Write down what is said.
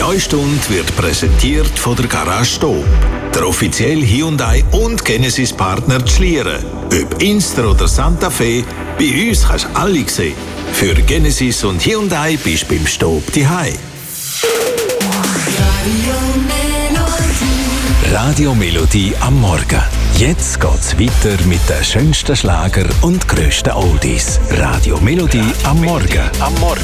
neue Stunde wird präsentiert von der Garage Stob, der offizielle Hyundai und Genesis Partner Schlieren. Ob Inster oder Santa Fe, bei uns kannst du alle sehen. Für Genesis und Hyundai bist du beim Stob daheim. Radio Melodie am Morgen. Jetzt geht's weiter mit den schönsten Schlager und grössten Oldies. Radio Melodie am Morgen.